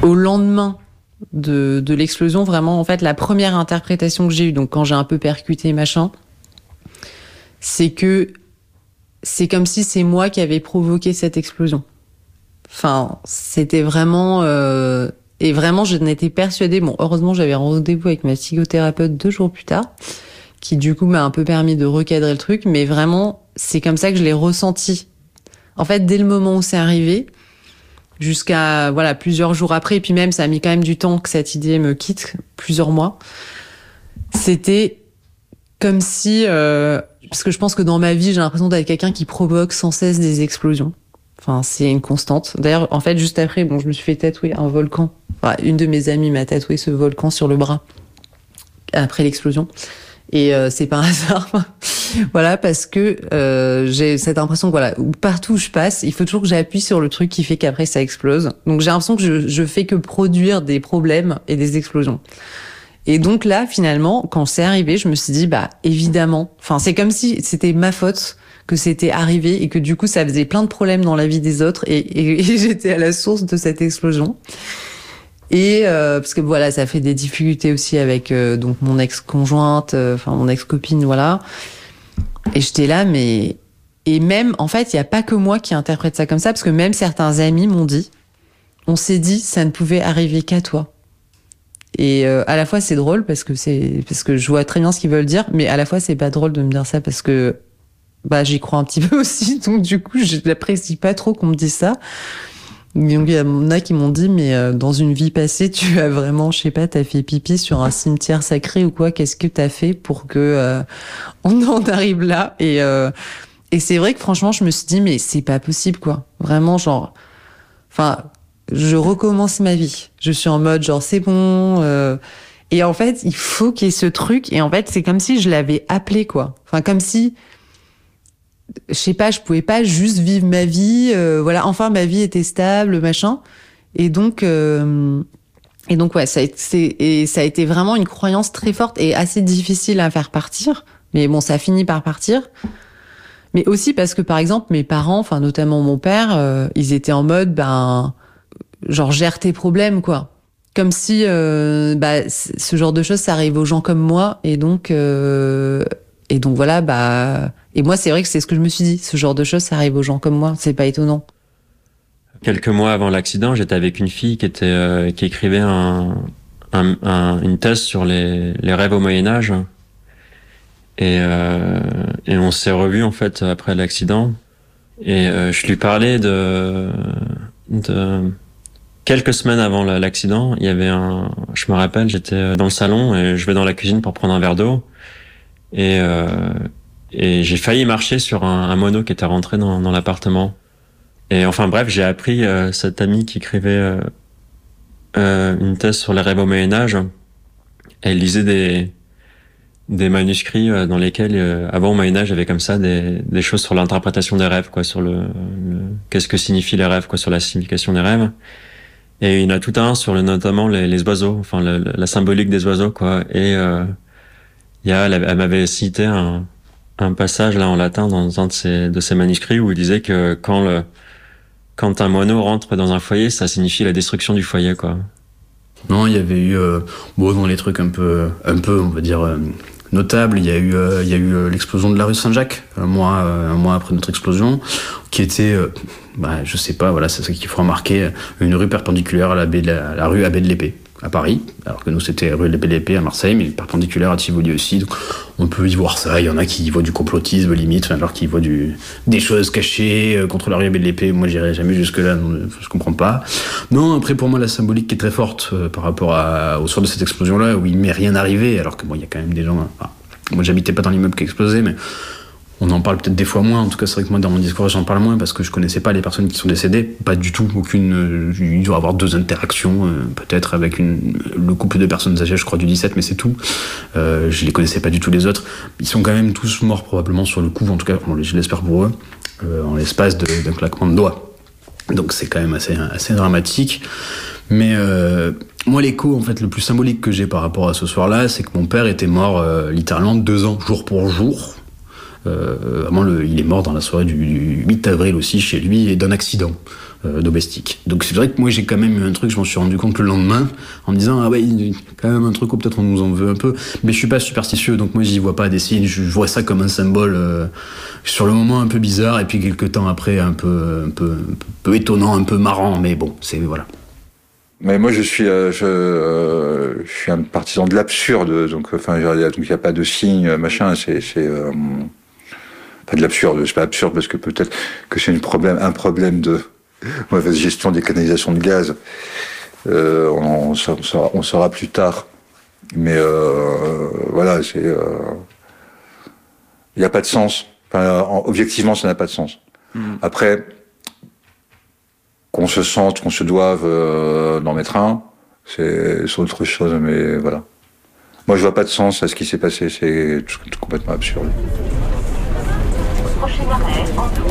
au lendemain de l'explosion, vraiment, en fait, la première interprétation que j'ai eue, donc quand j'ai un peu percuté, machin, c'est que c'est comme si c'est moi qui avais provoqué cette explosion. Enfin, c'était vraiment... Et vraiment, je n'étais persuadée... Bon, heureusement, j'avais un rendez-vous avec ma psychothérapeute 2 jours plus tard, qui du coup m'a un peu permis de recadrer le truc, mais vraiment, c'est comme ça que je l'ai ressenti. En fait, dès le moment où c'est arrivé, jusqu'à plusieurs jours après, et puis même, ça a mis quand même du temps que cette idée me quitte, plusieurs mois, c'était comme si... parce que je pense que dans ma vie, j'ai l'impression d'être quelqu'un qui provoque sans cesse des explosions. Enfin, c'est une constante. D'ailleurs, en fait, juste après, je me suis fait tatouer un volcan. Enfin, une de mes amies m'a tatoué ce volcan sur le bras après l'explosion. Et c'est pas un hasard. Voilà, parce que j'ai cette impression que partout où je passe, il faut toujours que j'appuie sur le truc qui fait qu'après ça explose. Donc j'ai l'impression que je fais que produire des problèmes et des explosions. Et donc là, finalement, quand c'est arrivé, je me suis dit, évidemment, enfin, c'est comme si c'était ma faute que c'était arrivé et que du coup, ça faisait plein de problèmes dans la vie des autres et j'étais à la source de cette explosion. Et parce que ça fait des difficultés aussi avec donc mon ex-conjointe, mon ex-copine, voilà. Et j'étais là, mais... Et même, en fait, il n'y a pas que moi qui interprète ça comme ça, parce que même certains amis m'ont dit, on s'est dit, ça ne pouvait arriver qu'à toi. Et à la fois c'est drôle parce que je vois très bien ce qu'ils veulent dire, mais à la fois c'est pas drôle de me dire ça parce que j'y crois un petit peu aussi, donc du coup je n'apprécie pas trop qu'on me dise ça. Donc il y en a qui m'ont dit, mais dans une vie passée tu as vraiment, je sais pas, t'as fait pipi sur un cimetière sacré ou quoi, qu'est-ce que t'as fait pour que on en arrive là? Et c'est vrai que franchement je me suis dit, mais c'est pas possible quoi, vraiment je recommence ma vie. Je suis en mode c'est bon. Et en fait, il faut qu'il y ait ce truc. Et en fait, c'est comme si je l'avais appelé, quoi. Enfin, comme si, je sais pas, je pouvais pas juste vivre ma vie. Enfin, ma vie était stable, machin. Et donc ça a été vraiment une croyance très forte et assez difficile à faire partir. Mais bon, ça finit par partir. Mais aussi parce que, par exemple, mes parents, enfin, notamment mon père, ils étaient en mode, gère tes problèmes, quoi. Comme si ce genre de choses, ça arrive aux gens comme moi. Et donc voilà, et moi, c'est vrai que c'est ce que je me suis dit. Ce genre de choses, ça arrive aux gens comme moi. C'est pas étonnant. Quelques mois avant l'accident, j'étais avec une fille qui écrivait une thèse sur les rêves au Moyen-Âge. Et on s'est revus, en fait, après l'accident. Et je lui parlais de quelques semaines avant l'accident, il y avait je me rappelle, j'étais dans le salon et je vais dans la cuisine pour prendre un verre d'eau et j'ai failli marcher sur un mono qui était rentré dans l'appartement. Et enfin bref, j'ai appris cette amie qui écrivait une thèse sur les rêves au Moyen-Âge. Elle lisait des manuscrits dans lesquels avant au Moyen-Âge, il y avait comme ça des choses sur l'interprétation des rêves, quoi, sur qu'est-ce que signifient les rêves, quoi, sur la signification des rêves. Et il y en a tout un sur notamment les oiseaux, enfin la symbolique des oiseaux, quoi. Et elle m'avait cité un passage là en latin dans un de ses manuscrits où il disait que quand un moineau rentre dans un foyer, ça signifie la destruction du foyer, quoi. Non, il y avait eu dans les trucs un peu on va dire notable, il y a eu l'explosion de la rue Saint-Jacques un mois après notre explosion, qui était je sais pas, voilà, c'est ça qu'il faut remarquer, une rue perpendiculaire à la rue Abbé de l'Épée à Paris, alors que nous c'était rue Abbé de l'Épée à Marseille, mais perpendiculaire à Tivoli aussi. Donc on peut y voir ça. Il y en a qui y voient du complotisme limite, alors qui y voient des choses cachées contre la rue Abbé de l'Épée. Moi j'irai jamais jusque là, je comprends pas. Non, après pour moi la symbolique qui est très forte par rapport au soir de cette explosion là, où il m'est rien arrivé, alors que il y a quand même des gens. Moi j'habitais pas dans l'immeuble qui a explosé, mais on en parle peut-être des fois moins. En tout cas, c'est vrai que moi, dans mon discours, j'en parle moins parce que je connaissais pas les personnes qui sont décédées. Pas du tout, aucune. Il doit y avoir 2 interactions, peut-être avec le couple de personnes âgées, je crois, du 17, mais c'est tout. Je les connaissais pas du tout les autres. Ils sont quand même tous morts probablement sur le coup, en tout cas, je l'espère pour eux, en l'espace d'un claquement de doigts. Donc c'est quand même assez dramatique. Mais moi, l'écho, en fait, le plus symbolique que j'ai par rapport à ce soir-là, c'est que mon père était mort littéralement 2 ans, jour pour jour. Vraiment, il est mort dans la soirée du 8 avril aussi chez lui et d'un accident domestique. Donc c'est vrai que moi j'ai quand même eu un truc, je m'en suis rendu compte le lendemain en me disant ah ouais, il y a quand même un truc où peut-être on nous en veut un peu, mais je suis pas superstitieux, donc moi j'y vois pas des signes, je vois ça comme un symbole sur le moment un peu bizarre et puis quelques temps après un peu étonnant, un peu marrant, mais bon, c'est voilà. Mais moi je suis un partisan de l'absurde, donc il y a pas de signe machin, c'est pas de l'absurde, c'est pas absurde parce que peut-être que c'est un problème de mauvaise gestion des canalisations de gaz. On saura plus tard. Mais voilà, il n'y a pas de sens. Objectivement, ça n'a pas de sens. Après, qu'on se sente, qu'on se doive d'en mettre un, c'est autre chose, mais voilà. Moi, je vois pas de sens à ce qui s'est passé, c'est complètement absurde. Prochain arrêt, Andour.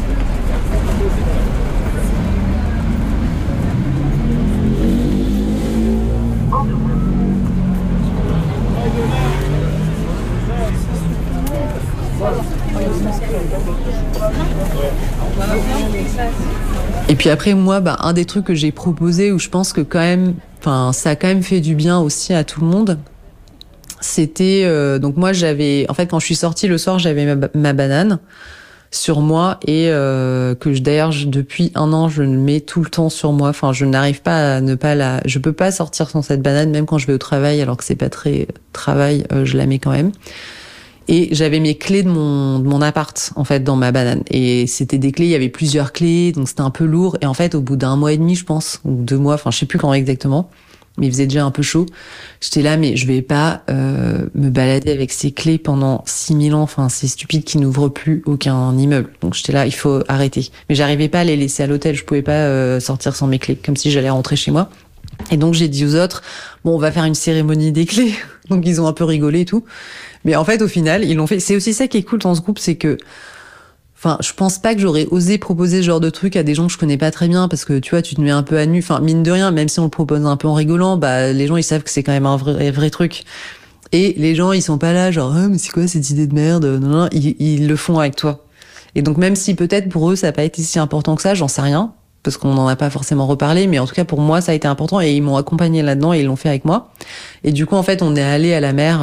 Et puis après, moi, un des trucs que j'ai proposé où je pense que ça a quand même fait du bien aussi à tout le monde, c'était donc moi quand je suis sortie le soir, j'avais ma banane sur moi et d'ailleurs depuis 1 an je le mets tout le temps sur moi. Enfin, je n'arrive pas à je peux pas sortir sans cette banane, même quand je vais au travail, alors que c'est pas très travail, je la mets quand même. Et j'avais mes clés de mon appart, en fait, dans ma banane. Et c'était des clés, il y avait plusieurs clés, donc c'était un peu lourd. Et en fait, au bout d'1 mois et demi, je pense, ou 2 mois, enfin, je sais plus quand exactement, mais il faisait déjà un peu chaud. J'étais là, mais je vais pas me balader avec ces clés pendant 6000 ans. Enfin, c'est stupide qu'ils n'ouvrent plus aucun immeuble. Donc j'étais là, il faut arrêter. Mais j'arrivais pas à les laisser à l'hôtel. Je pouvais pas sortir sans mes clés, comme si j'allais rentrer chez moi. Et donc j'ai dit aux autres, bon, on va faire une cérémonie des clés. Donc ils ont un peu rigolé et tout. Mais en fait, au final, ils l'ont fait. C'est aussi ça qui est cool dans ce groupe, c'est que, je pense pas que j'aurais osé proposer ce genre de truc à des gens que je connais pas très bien, parce que tu vois, tu te mets un peu à nu. Enfin, mine de rien, même si on le propose un peu en rigolant, les gens ils savent que c'est quand même un vrai truc. Et les gens ils sont pas là genre mais c'est quoi cette idée de merde. Non, ils le font avec toi. Et donc même si peut-être pour eux ça a pas été si important que ça, j'en sais rien, parce qu'on n'en a pas forcément reparlé, mais en tout cas pour moi ça a été important et ils m'ont accompagné là-dedans et ils l'ont fait avec moi. Et du coup en fait on est allé à la mer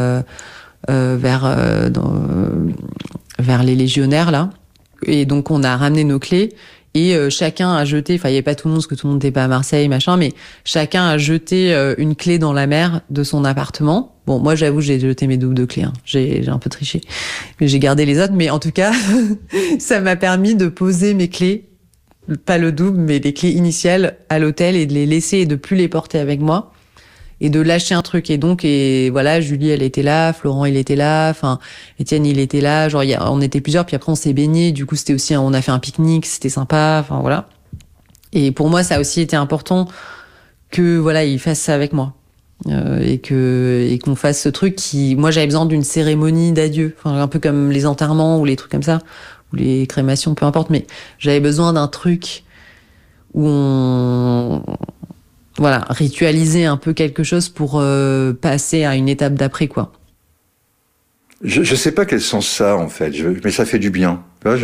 vers les légionnaires là, et donc on a ramené nos clés et chacun a jeté, enfin il y avait pas tout le monde parce que tout le monde n'était pas à Marseille machin, mais chacun a jeté une clé dans la mer de son appartement. Bon, moi j'avoue j'ai jeté mes doubles de clés, j'ai un peu triché, mais j'ai gardé les autres. Mais en tout cas ça m'a permis de poser mes clés, pas le double mais les clés initiales à l'hôtel, et de les laisser et de plus les porter avec moi et de lâcher un truc. Et voilà, Julie elle était là, Florent il était là, enfin Étienne il était là, genre on était plusieurs, puis après on s'est baigné, du coup c'était aussi on a fait un pique-nique, c'était sympa, enfin voilà. Et pour moi ça a aussi été important que voilà, ils fassent ça avec moi. Et qu'on fasse ce truc qui, moi j'avais besoin d'une cérémonie d'adieu, enfin un peu comme les enterrements ou les trucs comme ça, ou les crémations, peu importe, mais j'avais besoin d'un truc où on ritualiser un peu quelque chose pour passer à une étape d'après, quoi. Je sais pas quel sens ça a, en fait, mais ça fait du bien. Ça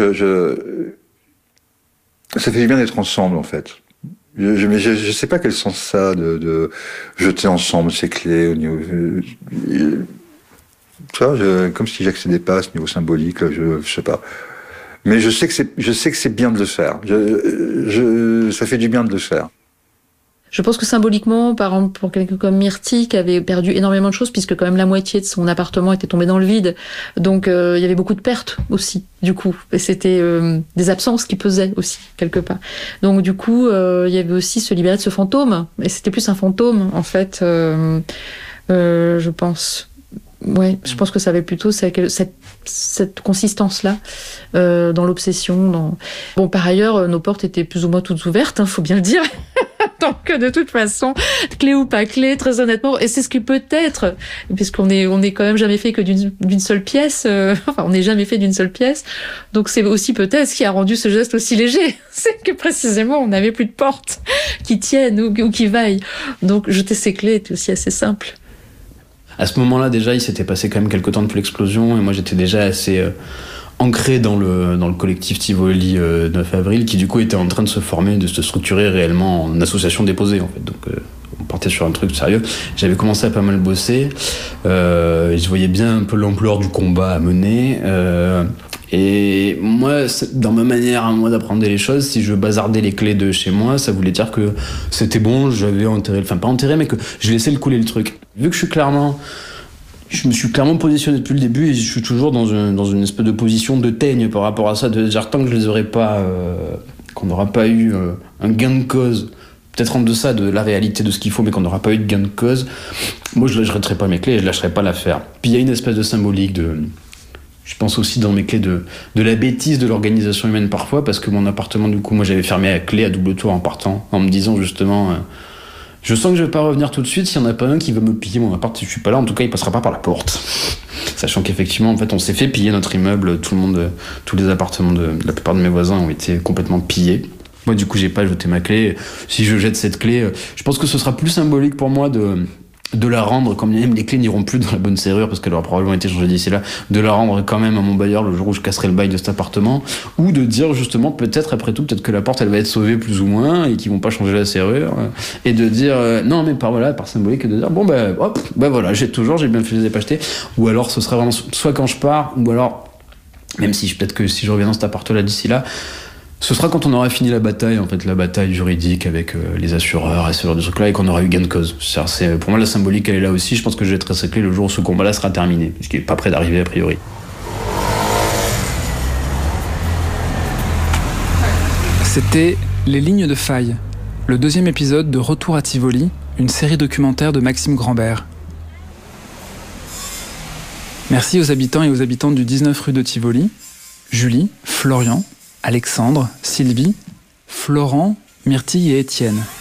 fait du bien d'être ensemble, en fait. Mais je sais pas quel sens ça a de jeter ensemble ces clés au niveau. Comme si j'accédais pas à ce niveau symbolique, je sais pas. Mais je sais que c'est bien de le faire. Ça fait du bien de le faire. Je pense que symboliquement, par exemple, pour quelqu'un comme Myrtille, qui avait perdu énormément de choses, puisque quand même la moitié de son appartement était tombée dans le vide, donc il y avait beaucoup de pertes aussi, du coup. Et c'était des absences qui pesaient aussi, quelque part. Donc du coup, il y avait aussi se libérer de ce fantôme. Et c'était plus un fantôme, en fait, je pense. Ouais, je pense que ça avait plutôt cette consistance-là dans l'obsession. Bon, par ailleurs, nos portes étaient plus ou moins toutes ouvertes, faut bien le dire. Donc de toute façon, clé ou pas clé, très honnêtement, et c'est ce qui peut être, puisqu'on est quand même jamais fait que d'une seule pièce, on n'est jamais fait d'une seule pièce, donc c'est aussi peut-être ce qui a rendu ce geste aussi léger, c'est que précisément on n'avait plus de porte qui tienne ou qui vaille, donc jeter ses clés était aussi assez simple. À ce moment-là, déjà, il s'était passé quand même quelques temps depuis l'explosion, et moi j'étais déjà assez ancré dans le collectif Tivoli 9 avril, qui du coup était en train de se former, de se structurer réellement en association déposée, en fait. Donc on partait sur un truc sérieux. J'avais commencé à pas mal bosser, je voyais bien un peu l'ampleur du combat à mener, et moi, dans ma manière à moi d'apprendre les choses, si je bazardais les clés de chez moi, ça voulait dire que c'était bon, j'avais enterré, enfin pas enterré, mais que je laissais le couler le truc. Vu que je me suis clairement positionné depuis le début, et je suis toujours dans une espèce de position de teigne par rapport à ça, de dire tant que je les aurais pas, qu'on n'aura pas eu un gain de cause, peut-être en deçà de la réalité de ce qu'il faut, mais qu'on n'aura pas eu de gain de cause, moi je lâcherai pas mes clés et je lâcherai pas l'affaire. Puis il y a une espèce de symbolique je pense aussi dans mes clés de la bêtise de l'organisation humaine parfois, parce que mon appartement, du coup, moi j'avais fermé à clé à double tour en partant, en me disant justement je sens que je vais pas revenir tout de suite, s'il y en a pas un qui va me piller mon appart si je suis pas là, en tout cas il passera pas par la porte. Sachant qu'effectivement, en fait, on s'est fait piller notre immeuble, tous les appartements de la plupart de mes voisins ont été complètement pillés. Moi, du coup, j'ai pas jeté ma clé. Si je jette cette clé, je pense que ce sera plus symbolique pour moi de la rendre, comme même les clés n'iront plus dans la bonne serrure parce qu'elle aura probablement été changée d'ici là, de la rendre quand même à mon bailleur le jour où je casserai le bail de cet appartement, ou de dire justement peut-être que la porte elle va être sauvée plus ou moins et qu'ils vont pas changer la serrure, et de dire non mais par symbolique, et de dire bon voilà, j'ai bien fait, je les ai pas achetés, ou alors ce sera vraiment soit quand je pars, ou alors même si peut-être que si je reviens dans cet appart là d'ici là, ce sera quand on aura fini la bataille juridique avec les assureurs et ce genre de trucs-là, et qu'on aura eu gain de cause. Pour moi, la symbolique, elle est là aussi. Je pense que je jetterai ces clés le jour où ce combat-là sera terminé, puisqu'il n'est pas prêt d'arriver a priori. C'était Les lignes de faille, le 2e épisode de Retour à Tivoli, une série documentaire de Maxime Grambert. Merci aux habitants et aux habitantes du 19 rue de Tivoli, Julie, Florian, Alexandre, Sylvie, Florent, Myrtille et Étienne.